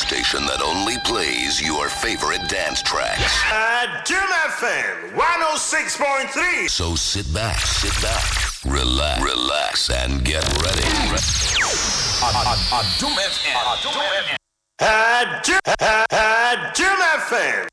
station that only plays your favorite dance tracks. Jim FM 106.3. So sit back, relax, and get ready. Jim FM.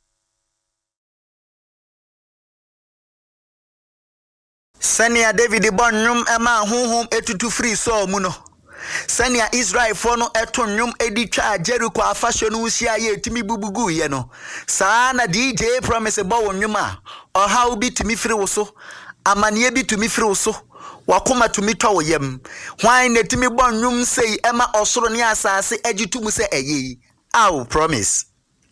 Senia David Bonum Emma Hum etutu free so muno. Senia Israel for no etonyum editwa Jericho afashion usia ye timi bubugu ye no. Sana DJ promise bo nwuma. Oha obi timi free wo so. Amanie bi timi free wo so. Wakoma tumi twa yem. Hwan na timi bonum sei ema osoro ne asase agitu mu se eye. Aw promise.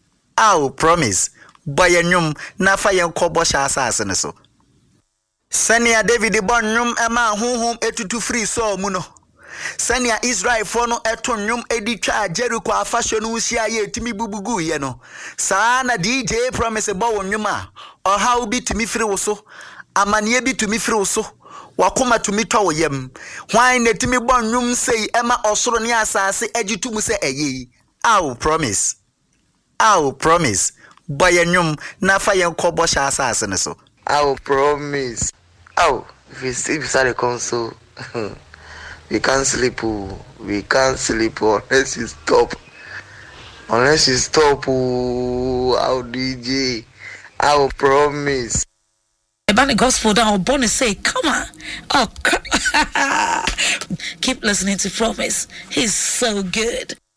Boy nwum na fa yen kobo sha asase ne so. Senia David Bonum Emma Hum etutu free so muno. Senia Israel for no etonyum editwa Jericho afashion usia ye timi bubugu ye no. Sana DJ promise bo nwuma. Oha obi timi free wo so. Amanie bi tumi free wo so. Wakoma tumi twa yem. Hwan na timi bonum sei ema osoro ne asase agitu mu se eye. Aw promise. Boy nwum na fa yen kobo sha asase ne so. Aw promise. Oh, if you sleep beside the console, we can't sleep unless you stop. I'll DJ. I'll promise. About the gospel down, Bonnie say, come on. Oh, keep listening to Promise. He's so good.